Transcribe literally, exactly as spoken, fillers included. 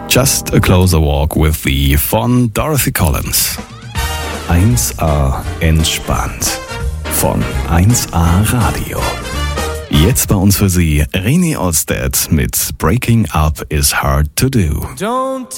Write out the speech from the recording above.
Just a Closer Walk with Thee von Dorothy Collins. eins A entspannt von eins A Radio. Jetzt bei uns für Sie René Olstedt mit Breaking Up is Hard to Do. Don't